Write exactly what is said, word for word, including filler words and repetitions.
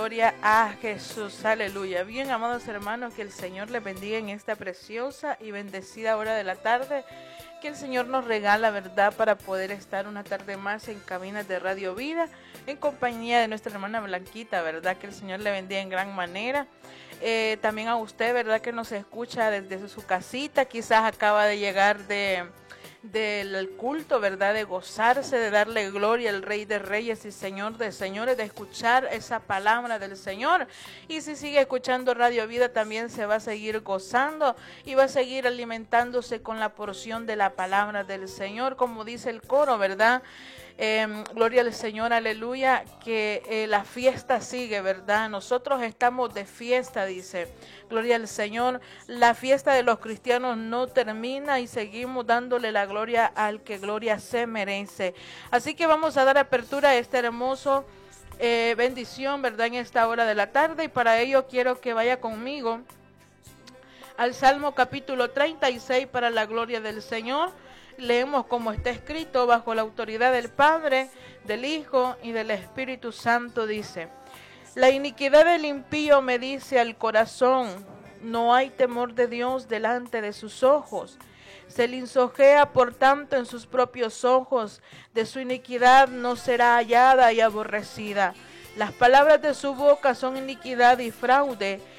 gloria a Jesús, aleluya. Bien, amados hermanos, que el Señor les bendiga en esta preciosa y bendecida hora de la tarde, que el Señor nos regala, ¿verdad?, para poder estar una tarde más en cabinas de Radio Vida, en compañía de nuestra hermana Blanquita, ¿verdad? Que el Señor le bendiga en gran manera. Eh, también a usted, ¿verdad?, que nos escucha desde su casita, quizás acaba de llegar de... del culto, ¿verdad?, de gozarse, de darle gloria al Rey de Reyes y Señor de Señores, de escuchar esa palabra del Señor. Y si sigue escuchando Radio Vida, también se va a seguir gozando y va a seguir alimentándose con la porción de la palabra del Señor, como dice el coro, ¿verdad? Eh, gloria al Señor, aleluya, que eh, la fiesta sigue, ¿verdad? Nosotros estamos de fiesta, dice, gloria al Señor. La fiesta de los cristianos no termina y seguimos dándole la gloria al que gloria se merece. Así que vamos a dar apertura a este hermoso eh, bendición, ¿verdad?, en esta hora de la tarde, y para ello quiero que vaya conmigo al Salmo capítulo treinta y seis para la gloria del Señor. Leemos como está escrito, bajo la autoridad del Padre, del Hijo y del Espíritu Santo, dice: la iniquidad del impío me dice al corazón, no hay temor de Dios delante de sus ojos. Se lisonjea por tanto en sus propios ojos, de su iniquidad no será hallada y aborrecida. Las palabras de su boca son iniquidad y fraude,